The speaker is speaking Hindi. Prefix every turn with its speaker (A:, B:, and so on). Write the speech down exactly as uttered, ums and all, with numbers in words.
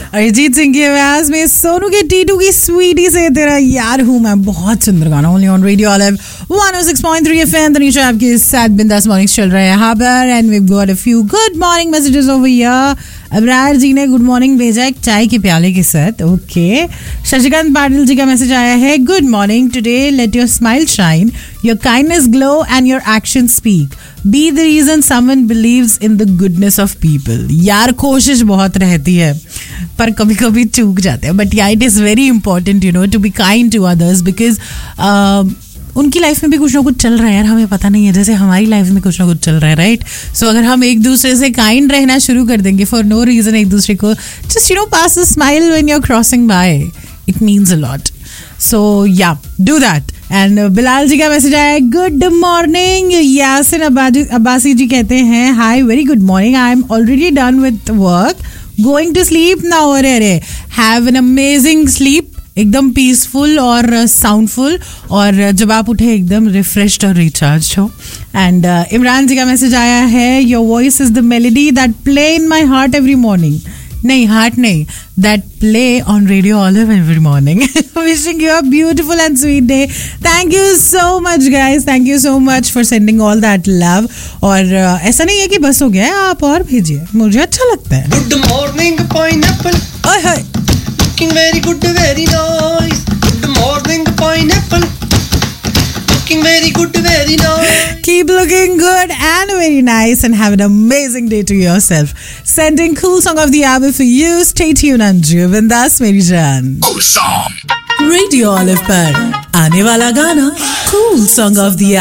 A: अरिजीत सिंह की आवाज में सोनू के टीटू की स्वीटी से तेरा यार हूँ मैं, बहुत सुंदर गाना। Only on radio olive one O six point three FM. Tanisha आपके साथ बिंदास मॉर्निंग्स चल रहे हैं यहाँ पर, and we got a few good morning messages over here. Abrar जी ने गुड मॉर्निंग भेजा एक चाय के प्याले के साथ। ओके, शशिकांत पाटिल जी का मैसेज आया है, good morning, today let your smile shine, your kindness glow and your action speak, be the reason someone believes in the goodness of people. यार कोशिश बहुत रहती है पर कभी कभी चूक जाते हैं, बट या it is very important you know to be kind to others, because उनकी लाइफ में भी कुछ ना कुछ चल रहा है यार, हमें पता नहीं है, जैसे हमारी लाइफ में कुछ ना कुछ चल रहा है, राइट? सो so, अगर हम एक दूसरे से काइंड रहना शुरू कर देंगे फॉर नो रीजन, एक दूसरे को just you know pass a smile when you are crossing bye, it means a lot. सो या डू दैट। एंड बिलाल जी का मैसेज आया है, गुड मॉर्निंग। यासिन अब्बासी जी कहते हैं, high very good morning, I am already done with work, going to sleep now. अरे अरे, हैव एन अमेजिंग स्लीप, एकदम पीसफुल और साउंडफुल, और जब आप उठे एकदम रिफ्रेश्ड और रिचार्ज हो। एंड uh, इमरान जी का मैसेज आया है, your voice is the melody that play in my heart every morning. नहीं, हार्ट नहीं, that play on radio olive every morning. Wishing you a beautiful and sweet day. Thank you so much guys, thank you so much for sending all that love. और uh, ऐसा नहीं है कि बस हो गया, आप और भेजिए, मुझे अच्छा लगता है।
B: गुड मॉर्निंग पाइनएप्पल,
A: ओए होए,
B: looking very good, very nice. Good morning pineapple, looking very good, very nice.
A: Keep looking good and very nice and have an amazing day to yourself. Sending cool song of the hour for you. Stay tuned and Bindas मेरी जान।
C: Cool song.
A: Radio Olive पर आने वाला गाना cool song of the hour।